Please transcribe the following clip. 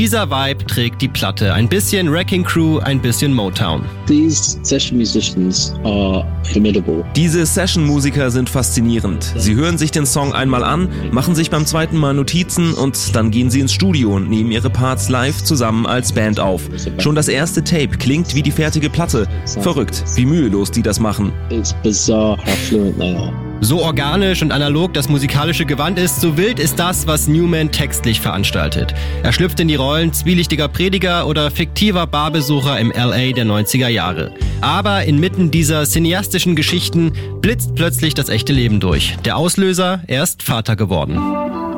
Dieser Vibe trägt die Platte. Ein bisschen Wrecking Crew, ein bisschen Motown. These session musicians are formidable. Diese Session-Musiker sind faszinierend. Sie hören sich den Song einmal an, machen sich beim zweiten Mal Notizen und dann gehen sie ins Studio und nehmen ihre Parts live zusammen als Band auf. Schon das erste Tape klingt wie die fertige Platte. Verrückt, wie mühelos die das machen. It's bizarre how fluent they are. So organisch und analog das musikalische Gewand ist, so wild ist das, was Newman textlich veranstaltet. Er schlüpft in die Rollen zwielichtiger Prediger oder fiktiver Barbesucher im LA der 90er Jahre. Aber inmitten dieser cineastischen Geschichten blitzt plötzlich das echte Leben durch. Der Auslöser, er ist Vater geworden.